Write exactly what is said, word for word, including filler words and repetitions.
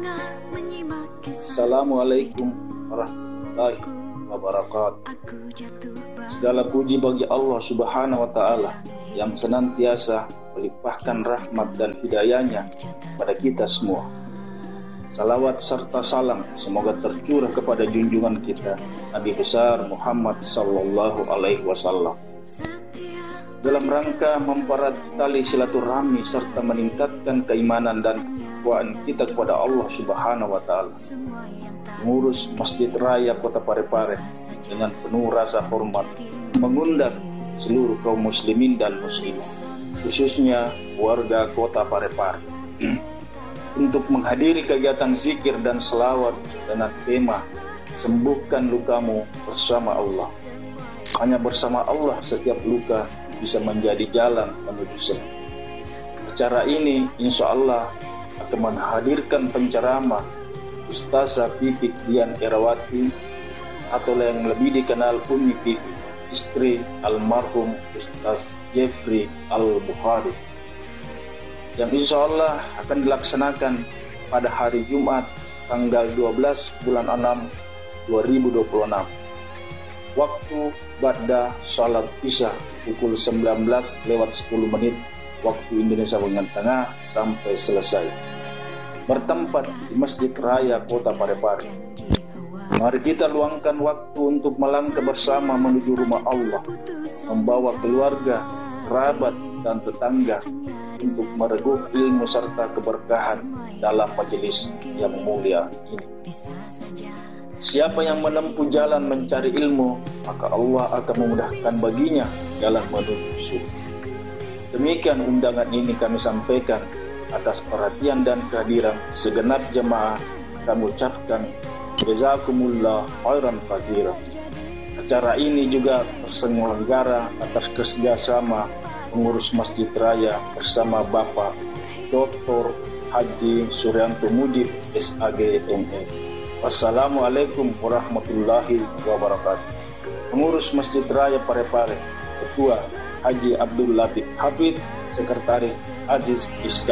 Assalamualaikum warahmatullahi wabarakatuh. Segala puji bagi Allah Subhanahu wa Ta'ala yang senantiasa melimpahkan rahmat dan hidayahnya pada kita semua. Salawat serta salam semoga tercurah kepada junjungan kita Nabi besar Muhammad sallallahu alaihi wasallam. Dalam rangka mempererat tali silaturahmi serta meningkatkan keimanan dan ketakwaan kita kepada Allah Subhanahu wa Ta'ala, pengurus Masjid Raya Kota Parepare dengan penuh rasa hormat mengundang seluruh kaum muslimin dan muslimah, khususnya warga Kota Parepare untuk menghadiri kegiatan zikir dan selawat dengan tema sembuhkan lukamu bersama Allah. Hanya bersama Allah setiap luka bisa menjadi jalan menuju sembuh. Acara ini insya Allah akan menghadirkan penceramah Ustazah Pipik Dian Erawati atau yang lebih dikenal Umi Pipik, istri almarhum Ustaz Jeffrey Al-Bukhari, yang insya Allah akan dilaksanakan pada hari Jumat tanggal dua belas bulan enam dua ribu dua puluh enam. Waktu ba'da salat isya pukul sembilan belas lewat sepuluh menit waktu Indonesia bagian tengah sampai selesai. Bertempat di Masjid Raya Kota Parepare. Mari kita luangkan waktu untuk melangkah bersama menuju rumah Allah, membawa keluarga, kerabat, dan tetangga untuk meregup ilmu serta keberkahan dalam majelis yang mulia ini. Siapa yang menempuh jalan mencari ilmu, maka Allah akan memudahkan baginya jalan menuju surga. Demikian undangan ini kami sampaikan atas perhatian dan kehadiran segenap jemaah. Kami ucapkan jazakumullah khairan katsiran. Acara ini juga terselenggara atas kerjasama pengurus Masjid Raya bersama Bapak Doktor Haji Suryanto Mujib S A G M E. Wassalamualaikum warahmatullahi wabarakatuh. Pengurus Masjid Raya Parepare, Ketua Haji Abdul Latif Hafid, Sekretaris Aziz Iskandar.